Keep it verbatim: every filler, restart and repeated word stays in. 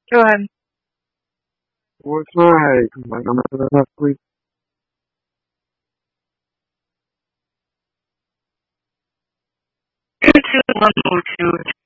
Go ahead. What's right? Like, I'm not enough sleep. Two two one oh two.